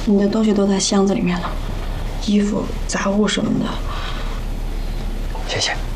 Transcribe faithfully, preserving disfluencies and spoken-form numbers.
你的东西都在箱子里面了，衣服、杂物什么的。 谢谢。